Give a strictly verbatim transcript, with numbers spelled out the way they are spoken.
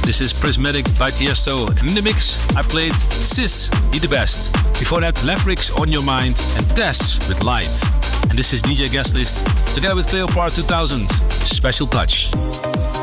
This is Prismatic by Tiesto. And in the mix, I played Sis, He the Best. Before that, Lavrix, On Your Mind, and Tess with Light. And this is D J Guest List, together with Cleopatra two thousand. Special Touch.